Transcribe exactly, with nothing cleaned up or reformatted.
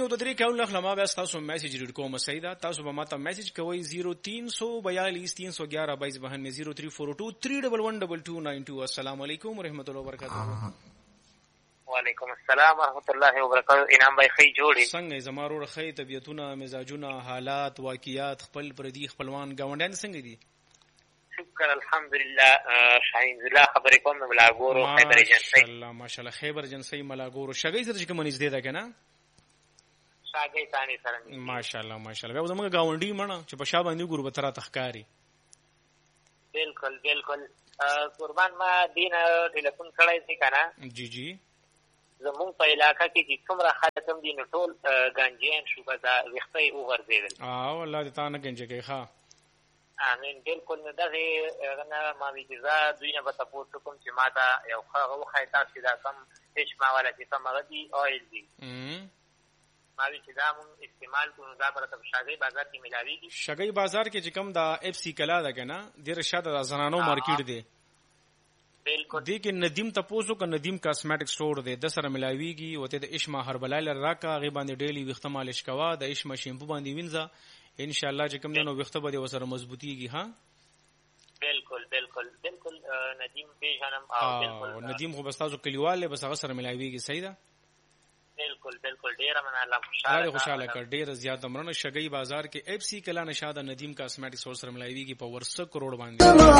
د درې کاول خلما بیا تاسو میسج ریډ کوم سیدا تاسو به ماته میسج کوئ زیرو تین سو بیالیس تین سو گیارہ بائیس بہانوے زیرو تھری فور ٹو تھری ڈبل ون ڈبل ٹو نائن ٹو. السلام علیکم ورحمۃ اللہ وبرکاتہ. وعلیکم السلام ورحمۃ اللہ وبرکاتہ. انعام بھائی خی جوړي څنګه زمارو رخی طبيعتونه مزاجونه حالات واقعیات خپل پردي خپلوان گاونډیان څنګه دي؟ شکر الحمدلله. شاهین الله خبرې کوم ملاګورو خیبر جنسي. ماشاءالله ماشاءالله خیبر جنسي ملاګورو شګي سره چې کوم نږدې ده کنه شاګي ثاني سره ماشاءالله ماشاءالله. بیا زموږ گاونډي مړه چې په شا باندې ګورو به ترا تخکاری. بالکل بالکل قربان ما دین ټلیفون کړی دی کنه. جی جی زمون په علاقہ کې چې څومره خلک هم دي نو ټول ګنجین شو به دا وختي وګرځیدل. او الله دې تا نه ګنجه کوي. ښه امين. بالکل نو دغه نه ما وی جزا دوی نه به تاسو کوم چې ما دا یو خو خایتا چې دا کم هیڅ ما ولا چې کم غدي اویل دي ما وی چې دا مون استعمال کوو دا پر تاسو شاګي بازار کې ملاويږي. شاګي بازار کې چې کم دا اف سی کلا ده کنه ډیر شاده زنانو مارکیټ دی. بالکل دې کې ندیم تاسو کو ندیم کاسمیټک سٹور دی د سره ملاويږي وته د اشما هربلال راکا غي باندې ډیلی وخت مالش کوا د اشما شیمپو باندې وینځه ان شاء الله چې کوم نو وخت به وسره مضبوطیږي. ها بالکل بالکل بالکل ندیم پیژنم او بالکل ندیم خو بس تاسو کلیواله بس هغه سره ملاويږي. صحیح ده. بالکل بالکل ډیر من الله خوشاله خوشاله کړ ډیر زیات امرنه شګي بازار کې اف سی کلا نشاده ندیم کاسمیټک سٹور سره ملاويږي په ورسه کروڑ باندې.